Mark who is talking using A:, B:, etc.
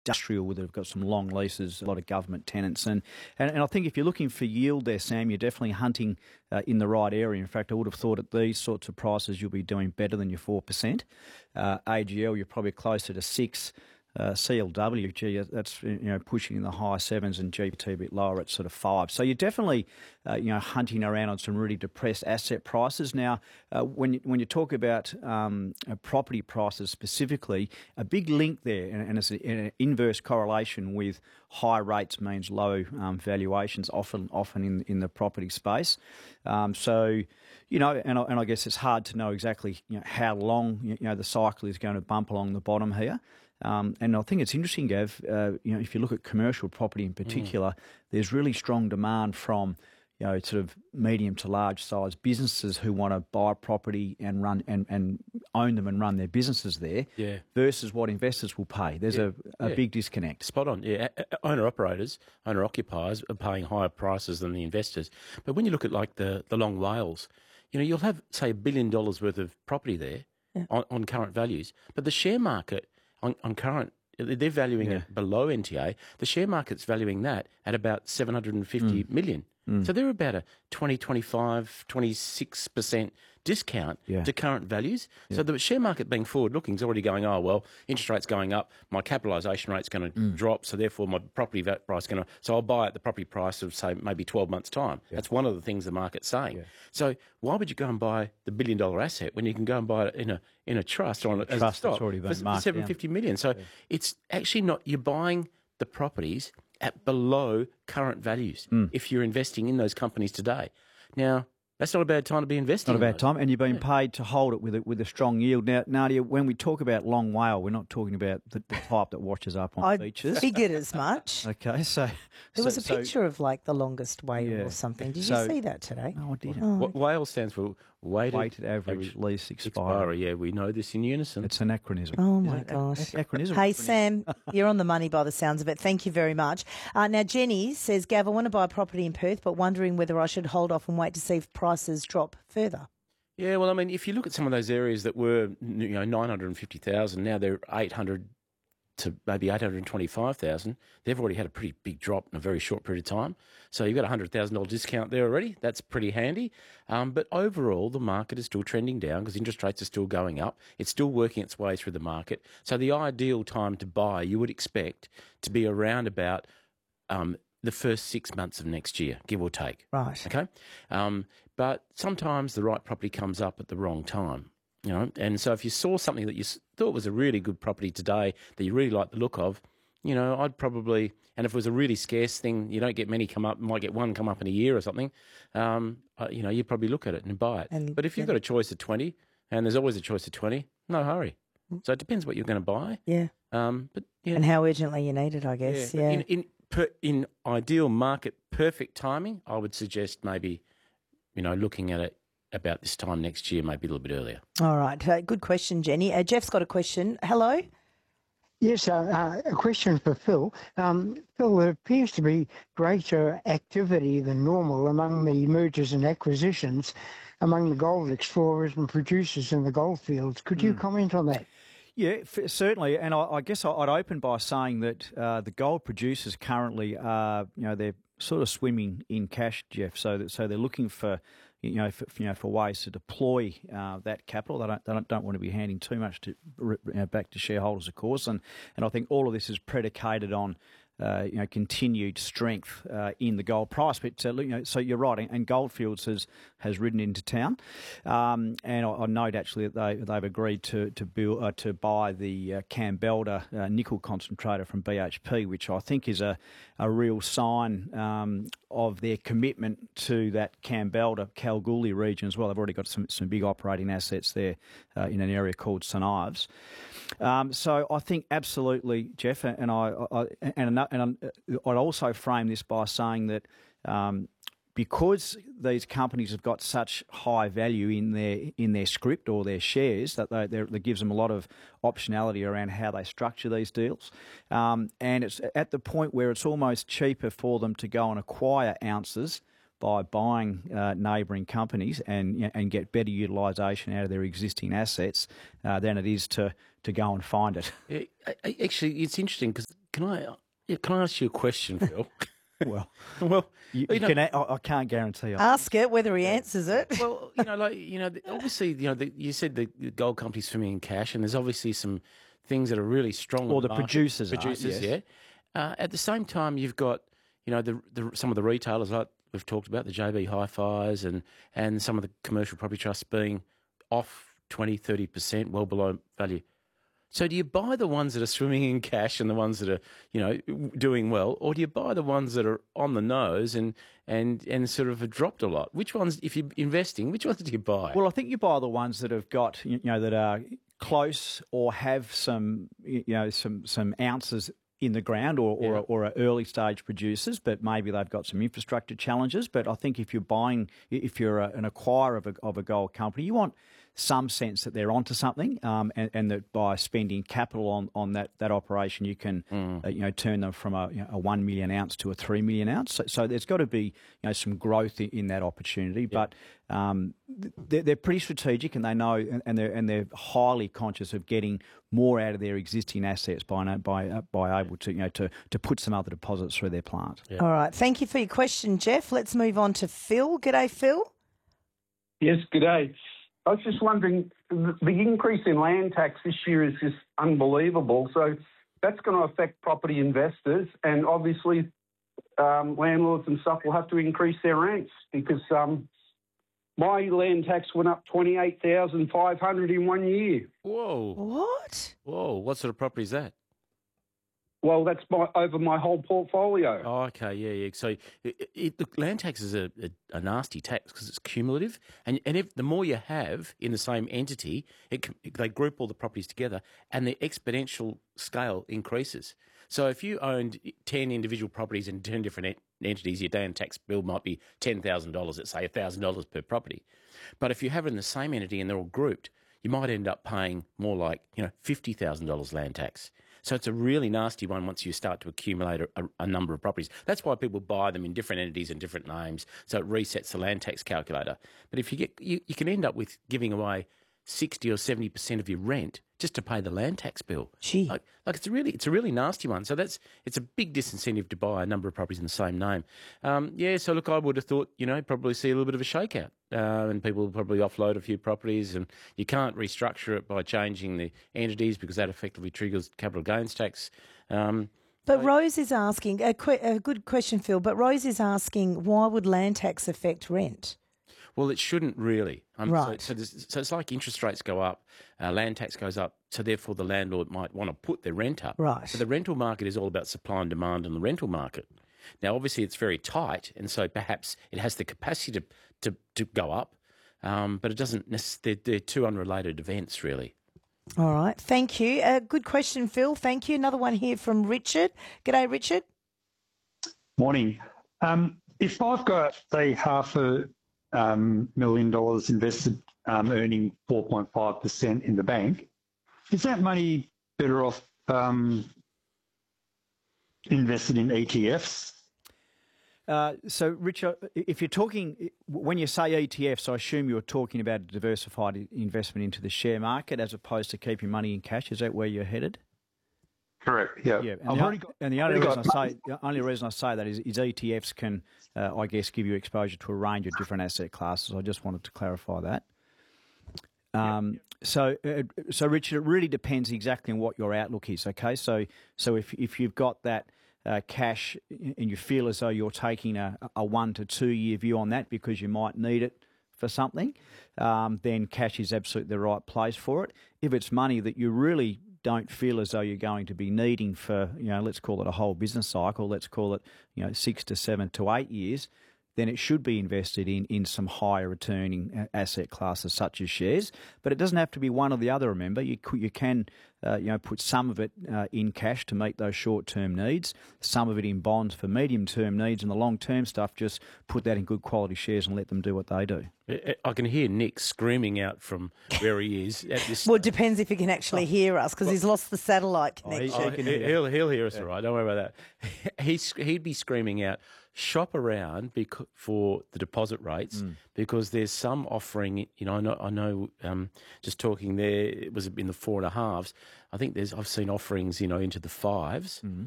A: industrial, where they've got some long leases, a lot of government tenants. And I think if you're looking for yield there, Sam, you're definitely hunting in the right area. In fact, I would have thought at these sorts of prices you'll be doing better than your 4%. AGL, you're probably closer to 6%. CLW, gee, that's pushing in the high 7s, and GPT a bit lower at sort of 5. So you're definitely hunting around on some really depressed asset prices. Now, when you talk about property prices specifically, a big link there, and it's an inverse correlation with high rates means low valuations, often in the property space. So. And I guess it's hard to know exactly how long the cycle is going to bump along the bottom here. And I think it's interesting, Gav, if you look at commercial property in particular, there's really strong demand from sort of medium to large size businesses who want to buy property and run and own them and run their businesses there, versus what investors will pay. There's a big disconnect.
B: Spot on. Yeah, owner-occupiers are paying higher prices than the investors. But when you look at like the long WALEs, you'll have, say, $1 billion worth of property there on current values, but the share market on current, they're valuing it below NTA. The share market's valuing that at about 750 million. So they're about a 20, 25, 26% discount to current values. So the share market being forward-looking is already going, oh, well, interest rate's going up, my capitalisation rate's going to drop, so therefore my property price is going to... So I'll buy at the property price of, say, maybe 12 months' time. That's one of the things the market's saying. So why would you go and buy the $1 billion asset when you can go and buy it in a trust or as a stock for 750 million? So it's actually not... You're buying the properties at below current values if you're investing in those companies today. Now, that's not a bad time to be investing.
A: Not a bad time, and you're being paid to hold it with a strong yield. Now, Nadia, when we talk about long WALE, we're not talking about the type that washes up on beaches.
C: I figured as much.
A: Okay, so...
C: There was a picture of like the longest WALE or something. Did you see that today?
A: No, I didn't.
B: WALE stands for Weighted
A: Average Lease Expiry.
B: Yeah, we know this in unison.
A: It's anachronism.
C: Oh, my gosh.
A: Anachronism.
C: Hey, Sam, you're on the money by the sounds of it. Thank you very much. Now, Jenny says, Gav, I want to buy a property in Perth, but wondering whether I should hold off and wait to see if prices drop further.
B: Yeah, well, I mean, if you look at some of those areas that were 950,000, now they're 800 to maybe 825,000, they've already had a pretty big drop in a very short period of time. So you've got a $100,000 discount there already. That's pretty handy. But overall, the market is still trending down because interest rates are still going up. It's still working its way through the market. So the ideal time to buy, you would expect to be around about the first 6 months of next year, give or take.
C: Right.
B: Okay? But sometimes the right property comes up at the wrong time. And so if you saw something that you thought was a really good property today that you really like the look of, I'd probably, and if it was a really scarce thing, you don't get many come up, you might get one come up in a year or something, you'd probably look at it and buy it. But if you've got a choice of 20, and there's always a choice of 20, no hurry. So it depends what you're going to buy.
C: Yeah. And how urgently you need it, I guess. Yeah.
B: In ideal market, perfect timing, I would suggest maybe, looking at it about this time next year, maybe a little bit earlier.
C: All right. Good question, Jenny. Jeff's got a question. Hello?
D: Yes, a question for Phil. Phil, there appears to be greater activity than normal among the mergers and acquisitions among the gold explorers and producers in the goldfields. Could you comment on that?
A: Yeah, certainly. And I guess I'd open by saying that the gold producers currently are, they're sort of swimming in cash, Jeff. So they're looking for ways to deploy that capital. They don't want to be handing too much back to shareholders, of course. And I think all of this is predicated on continued strength in the gold price. But so you're right, and Goldfields has ridden into town, and I note actually that they've agreed to buy the Kambalda nickel concentrator from BHP, which I think is a real sign of their commitment to that Kambalda Kalgoorlie region as well. They've already got some big operating assets there in an area called St Ives. So I think absolutely, Jeff, and I'd also frame this by saying that because these companies have got such high value in their script or their shares, that gives them a lot of optionality around how they structure these deals. And it's at the point where it's almost cheaper for them to go and acquire ounces by buying neighbouring companies and get better utilisation out of their existing assets than it is to go and find it.
B: Actually, it's interesting because can I ask you a question, Phil?
A: Well,
B: Well,
A: I can't guarantee.
C: Ask it whether he answers it.
B: Well, obviously, you said the gold company's swimming in cash, and there's obviously some things that are really strong.
A: Or
B: in
A: the
B: market.
A: producers are,
B: Producers,
A: yes.
B: yeah. At the same time, you've got, some of the retailers like we've talked about, the JB Hi-Fis and some of the commercial property trusts being off 20, 30%, well below value. So do you buy the ones that are swimming in cash and the ones that are, doing well, or do you buy the ones that are on the nose and sort of have dropped a lot? Which ones, if you're investing, which ones do you buy?
A: Well, I think you buy the ones that have got, that are close or have some, some ounces in the ground or are early stage producers, but maybe they've got some infrastructure challenges. But I think if you're an acquirer of a gold company, you want some sense that they're onto something, and that by spending capital on that operation, you can turn them from a 1 million ounce to a 3 million ounce. So there's got to be some growth in that opportunity. Yeah. But they're pretty strategic, and they know, and they're highly conscious of getting more out of their existing assets by able to put some other deposits through their plant.
B: Yeah.
C: All right, thank you for your question, Jeff. Let's move on to Phil. G'day, Phil.
E: Yes, g'day. I was just wondering, the increase in land tax this year is just unbelievable. So that's going to affect property investors, and obviously landlords and stuff will have to increase their rents because my land tax went up $28,500 in 1 year.
B: Whoa.
C: What?
B: Whoa, what sort of property is that?
E: Well, that's over my whole portfolio.
B: Oh, okay, yeah. So the land tax is a nasty tax because it's cumulative, and if the more you have in the same entity, they group all the properties together, and the exponential scale increases. So if you owned 10 individual properties in 10 different entities, your land tax bill might be $10,000. Let's say $1,000 per property. But if you have it in the same entity and they're all grouped, you might end up paying more like $50,000 land tax. So it's a really nasty one once you start to accumulate a number of properties. That's why people buy them in different entities and different names, so it resets the land tax calculator. But if you can end up with giving away 60 or 70% of your rent just to pay the land tax bill.
C: Gee.
B: Like it's a really nasty one. So it's a big disincentive to buy a number of properties in the same name. So look, I would have thought, probably see a little bit of a shakeout, and people will probably offload a few properties, and you can't restructure it by changing the entities because that effectively triggers capital gains tax.
C: But Rose is asking, a good question, Phil, but Rose is asking, why would land tax affect rent?
B: Well, it shouldn't really.
C: Right.
B: So it's like interest rates go up, land tax goes up, so therefore the landlord might want to put their rent up.
C: Right.
B: So the rental market is all about supply and demand in the rental market. Now, obviously, it's very tight, and so perhaps it has the capacity to go up, but it doesn't necessarily. They're two unrelated events, really.
C: All right. Thank you. Good question, Phil. Thank you. Another one here from Richard. G'day, Richard.
F: Morning. If I've got, say, $500,000 invested, earning 4.5% in the bank, is that money better off invested in ETFs?
A: So, Richard, if you're talking, when you say ETFs, I assume you're talking about a diversified investment into the share market as opposed to keeping money in cash. Is that where you're headed?
F: Correct. Yeah.
A: And the only reason I say that is ETFs can, I guess, give you exposure to a range of different asset classes. I just wanted to clarify that. So, Richard, it really depends exactly on what your outlook is. Okay, so if you've got that cash and you feel as though you're taking a 1 to 2 year view on that because you might need it for something, then cash is absolutely the right place for it. If it's money that you really don't feel as though you're going to be needing for, let's call it a whole business cycle, let's call it, 6 to 7 to 8 years, then it should be invested in some higher returning asset classes such as shares. But it doesn't have to be one or the other, remember. You can put some of it in cash to meet those short-term needs, some of it in bonds for medium-term needs, and the long-term stuff, just put that in good quality shares and let them do what they do.
B: I can hear Nick screaming out from where he is at this.
C: Well, it depends if he can actually hear us because he's lost the satellite connection.
B: He'll hear us all right. Don't worry about that. He'd be screaming out, shop around for the deposit rates because there's some offering. I know. Just talking there, it was in the 4.5s. I think I've seen offerings, into the 5s.